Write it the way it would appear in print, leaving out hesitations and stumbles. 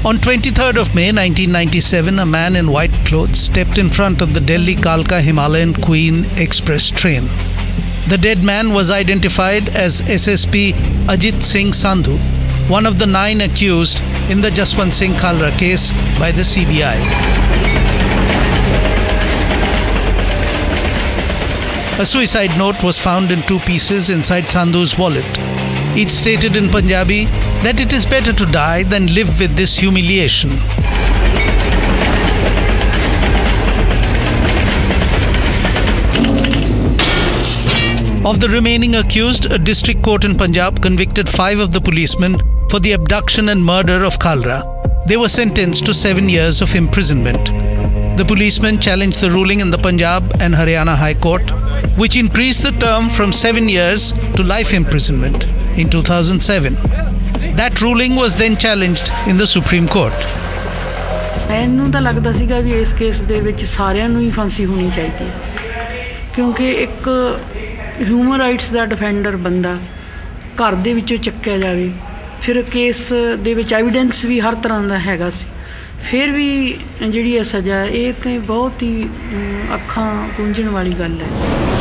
On 23rd of May 1997, a man in white clothes stepped in front of the Delhi Kalka Himalayan Queen Express train. The dead man was identified as SSP Ajit Singh Sandhu, one of the 9 accused in the Jaswant Singh Kalra case by the CBI. A suicide note was found in 2 pieces inside Sandhu's wallet. Each stated in Punjabi that it is better to die than live with this humiliation. Of the remaining accused, a district court in Punjab convicted 5 of the policemen for the abduction and murder of Kalra. They were sentenced to 7 years of imprisonment. The policemen challenged the ruling in the Punjab and Haryana High Court, which increased the term from 7 years to life imprisonment in 2007. That ruling was then challenged in the Supreme Court. ਮੈਨੂੰ ਤਾਂ ਲੱਗਦਾ ਸੀਗਾ ਵੀ ਇਸ case ਦੇ ਵਿੱਚ ਸਾਰਿਆਂ ਨੂੰ ਹੀ ਫਾਂਸੀ ਹੋਣੀ ਚਾਹੀਦੀ ਹੈ, ਕਿਉਂਕਿ ਇੱਕ ਹਿਊਮਨ ਰਾਈਟਸ ਦਾ ਡਿਫੈਂਡਰ ਬੰਦਾ ਘਰ ਦੇ ਵਿੱਚੋਂ ਚੱਕਿਆ ਜਾਵੇ, ਫਿਰ ਕੇਸ ਦੇ ਵਿੱਚ ਐਵੀਡੈਂਸ ਵੀ ਹਰ ਤਰ੍ਹਾਂ ਦਾ ਹੈਗਾ ਸੀ, ਫਿਰ ਵੀ ਜਿਹੜੀ ਇਹ ਸਜ਼ਾ, ਇਹ ਤਾਂ ਬਹੁਤ ਹੀ ਅੱਖਾਂ ਪੂੰਝਣ ਵਾਲੀ ਗੱਲ ਹੈ।